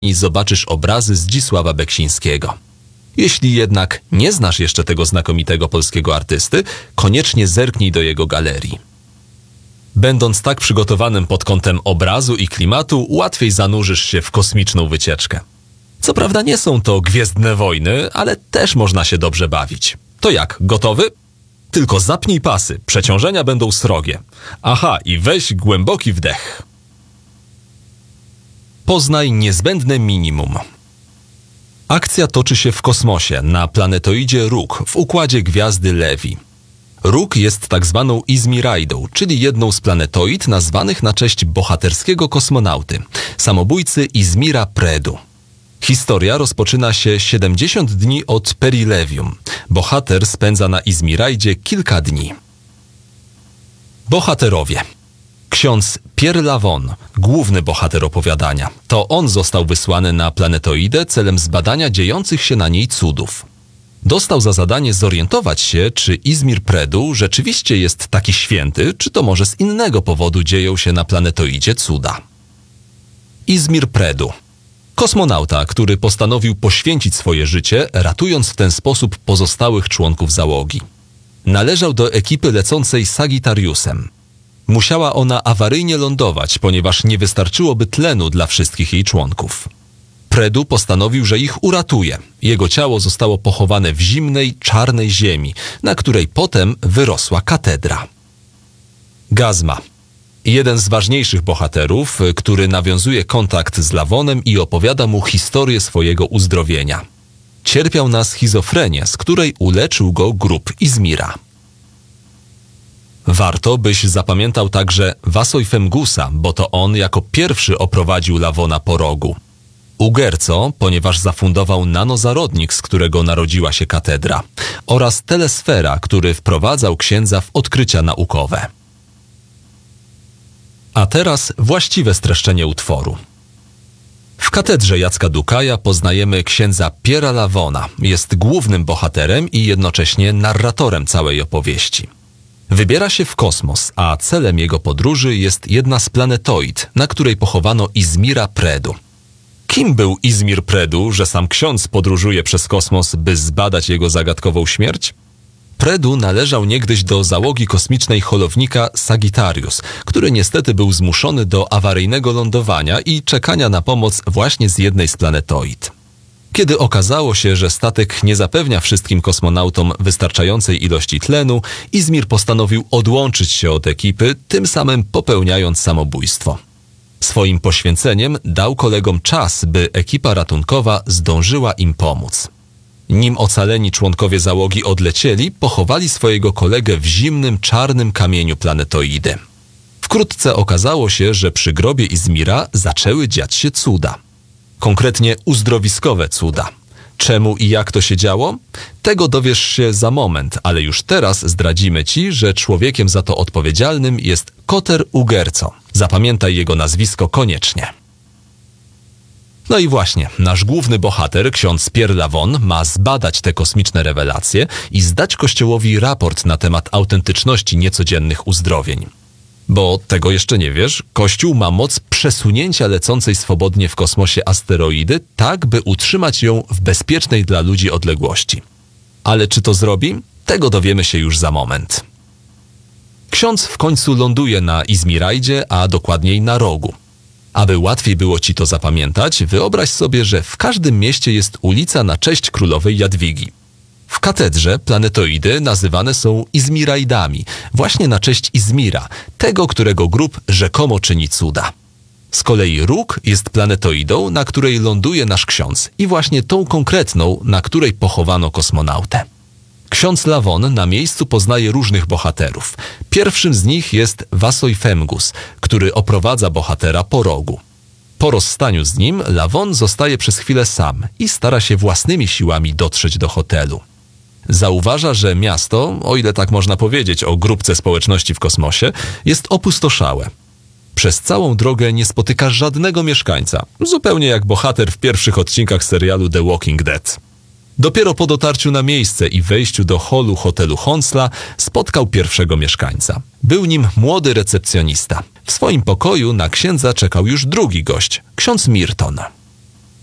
i zobaczysz obrazy Zdzisława Beksińskiego. Jeśli jednak nie znasz jeszcze tego znakomitego polskiego artysty, koniecznie zerknij do jego galerii. Będąc tak przygotowanym pod kątem obrazu i klimatu, łatwiej zanurzysz się w kosmiczną wycieczkę. Co prawda nie są to Gwiezdne Wojny, ale też można się dobrze bawić. To jak, gotowy? Tylko zapnij pasy, przeciążenia będą srogie. Aha, i weź głęboki wdech. Poznaj niezbędne minimum. Akcja toczy się w kosmosie, na planetoidzie Róg, w układzie gwiazdy Lewi. Róg jest tak zwaną Izmirajdą, czyli jedną z planetoid nazwanych na cześć bohaterskiego kosmonauty, samobójcy Izmira Predu. Historia rozpoczyna się 70 dni od perilevium. Bohater spędza na Izmirajdzie kilka dni. Bohaterowie. Ksiądz Pierre Lavon, główny bohater opowiadania. To on został wysłany na planetoidę celem zbadania dziejących się na niej cudów. Dostał za zadanie zorientować się, czy Izmir Predu rzeczywiście jest taki święty, czy to może z innego powodu dzieją się na planetoidzie cuda. Izmir Predu. Kosmonauta, który postanowił poświęcić swoje życie, ratując w ten sposób pozostałych członków załogi. Należał do ekipy lecącej Sagittariusem. Musiała ona awaryjnie lądować, ponieważ nie wystarczyłoby tlenu dla wszystkich jej członków. Predu postanowił, że ich uratuje. Jego ciało zostało pochowane w zimnej, czarnej ziemi, na której potem wyrosła katedra. Gazma. Jeden z ważniejszych bohaterów, który nawiązuje kontakt z Lavonem i opowiada mu historię swojego uzdrowienia. Cierpiał na schizofrenię, z której uleczył go grób Izmira. Warto, byś zapamiętał także Vasoi Femgusa, bo to on jako pierwszy oprowadził Lavona po rogu. Ugerco, ponieważ zafundował nanozarodnik, z którego narodziła się katedra, oraz Telesfera, który wprowadzał księdza w odkrycia naukowe. A teraz właściwe streszczenie utworu. W katedrze Jacka Dukaja poznajemy księdza Pierre'a Lavona. Jest głównym bohaterem i jednocześnie narratorem całej opowieści. Wybiera się w kosmos, a celem jego podróży jest jedna z planetoid, na której pochowano Izmira Predu. Kim był Izmir Predu, że sam ksiądz podróżuje przez kosmos, by zbadać jego zagadkową śmierć? Predu należał niegdyś do załogi kosmicznej holownika Sagittarius, który niestety był zmuszony do awaryjnego lądowania i czekania na pomoc właśnie z jednej z planetoid. Kiedy okazało się, że statek nie zapewnia wszystkim kosmonautom wystarczającej ilości tlenu, Izmir postanowił odłączyć się od ekipy, tym samym popełniając samobójstwo. Swoim poświęceniem dał kolegom czas, by ekipa ratunkowa zdążyła im pomóc. Nim ocaleni członkowie załogi odlecieli, pochowali swojego kolegę w zimnym, czarnym kamieniu planetoidy. Wkrótce okazało się, że przy grobie Izmira zaczęły dziać się cuda. Konkretnie uzdrowiskowe cuda. Czemu i jak to się działo? Tego dowiesz się za moment, ale już teraz zdradzimy ci, że człowiekiem za to odpowiedzialnym jest Koter Ugerco. Zapamiętaj jego nazwisko koniecznie. No i właśnie, nasz główny bohater, ksiądz Pierre Lavon, ma zbadać te kosmiczne rewelacje i zdać Kościołowi raport na temat autentyczności niecodziennych uzdrowień. Bo tego jeszcze nie wiesz, Kościół ma moc przesunięcia lecącej swobodnie w kosmosie asteroidy, tak by utrzymać ją w bezpiecznej dla ludzi odległości. Ale czy to zrobi? Tego dowiemy się już za moment. Ksiądz w końcu ląduje na Izmirajdzie, a dokładniej na rogu. Aby łatwiej było ci to zapamiętać, wyobraź sobie, że w każdym mieście jest ulica na cześć królowej Jadwigi. W katedrze planetoidy nazywane są Izmirajdami, właśnie na cześć Izmira, tego, którego grób rzekomo czyni cuda. Z kolei Róg jest planetoidą, na której ląduje nasz ksiądz i właśnie tą konkretną, na której pochowano kosmonautę. Ksiądz Lavon na miejscu poznaje różnych bohaterów. Pierwszym z nich jest Vasoi Femgus, który oprowadza bohatera po rogu. Po rozstaniu z nim Lavon zostaje przez chwilę sam i stara się własnymi siłami dotrzeć do hotelu. Zauważa, że miasto, o ile tak można powiedzieć o grupce społeczności w kosmosie, jest opustoszałe. Przez całą drogę nie spotyka żadnego mieszkańca, zupełnie jak bohater w pierwszych odcinkach serialu The Walking Dead. Dopiero po dotarciu na miejsce i wejściu do holu hotelu Honsla spotkał pierwszego mieszkańca. Był nim młody recepcjonista. W swoim pokoju na księdza czekał już drugi gość, ksiądz Mirton.